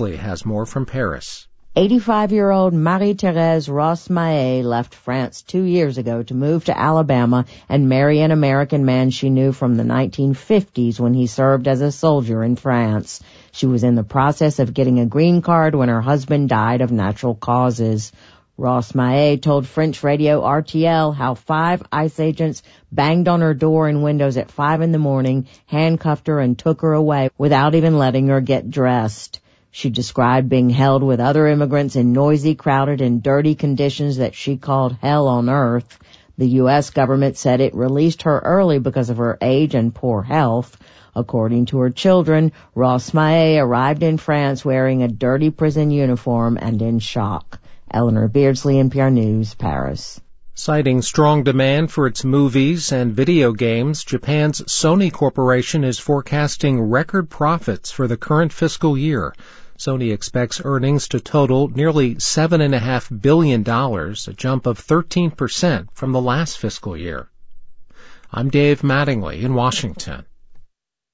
Beardsley has more from Paris. 85-year-old Marie-Thérèse Ross-Mahé left France 2 years ago to move to Alabama and marry an American man she knew from the 1950s when he served as a soldier in France. She was in the process of getting a green card when her husband died of natural causes. Ross-Mahé told French radio RTL how 5 ICE agents banged on her door and windows at 5 in the morning, handcuffed her, and took her away without even letting her get dressed. She described being held with other immigrants in noisy, crowded, and dirty conditions that she called hell on earth. The U.S. government said it released her early because of her age and poor health. According to her children, Ross-Mahé arrived in France wearing a dirty prison uniform and in shock. Eleanor Beardsley, NPR News, Paris. Citing strong demand for its movies and video games, Japan's Sony Corporation is forecasting record profits for the current fiscal year. Sony expects earnings to total nearly $7.5 billion, a jump of 13% from the last fiscal year. I'm Dave Mattingly in Washington.